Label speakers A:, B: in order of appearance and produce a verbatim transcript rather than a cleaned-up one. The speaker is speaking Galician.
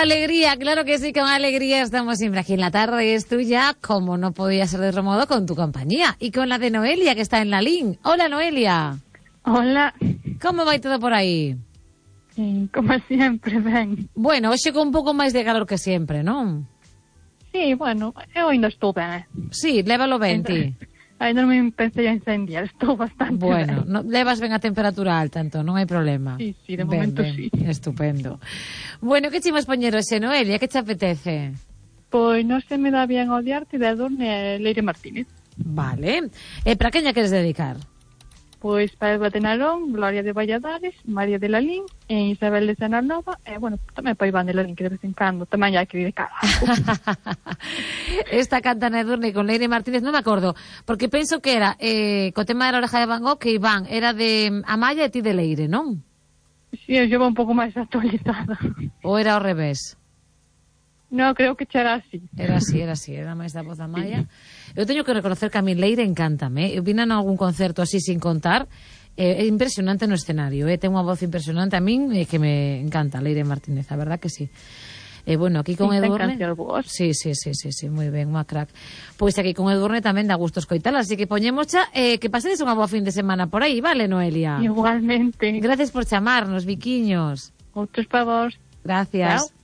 A: alegría, claro que sí, con alegría estamos siempre aquí en la tarde. Es tuya, como no podía ser de otro modo, con tu compañía. Y con la de Noelia, que está en la link. Hola, Noelia.
B: Hola.
A: ¿Cómo va todo por aí?
B: Sí, como siempre, ben.
A: Bueno, hoxe con un pouco máis de calor que sempre, non?
B: Sí, bueno, eu ainda estou ben.
A: Sí, lévalo ben, ti.
B: Ainda non me empecé a incendiar, estou bastante
A: Bueno,
B: ben.
A: no, levas ben a temperatura alta, entón, non hai problema.
B: Sí, sí, de
A: ben,
B: momento
A: ben,
B: sí.
A: Estupendo. Bueno, que chimos poñer hoxe, Noelia? Que te apetece?
B: Pois non se me dá bien odiarte de Adorne e Leire Martínez.
A: Vale. E para quen lla queres dedicar?
B: Pois para Eva de Narón, Gloria de Valladares, María de Lalín e Isabel de Sanarnova, e, bueno, tamén para Iván de Lalín, que de vez en cando tamén hai que dedicar algo.
A: Esta canta na Edurne con Leire Martínez, non me acordo, porque penso que era, eh, co tema da oreja de Van Gogh, que Iván era de Amaya e ti de Leire, non?
B: Sí, eu llevo un pouco máis actualizada.
A: Ou era ao revés?
B: No, creo que era así.
A: Era así, era así, era máis da voz da Maya. Eu teño que reconocer que a mi Leire encántame. Eu vina en algún concerto así sin contar. É impresionante no escenario, eh? Ten unha voz impresionante a min e que me encanta Leire Martínez, a verdad que sí. E eh, bueno, aquí con
B: sí,
A: Edurne...
B: Sí,
A: sí, sí, sí, sí, moi ben, unha crack. Pois aquí con Edurne tamén dá gusto escoitar, así que poñemos xa, eh, que pasedes unha boa fin de semana por aí, vale, Noelia?
B: Igualmente.
A: Gracias por chamarnos, biquiños.
B: Outros para vos.
A: Gracias.
B: Chao.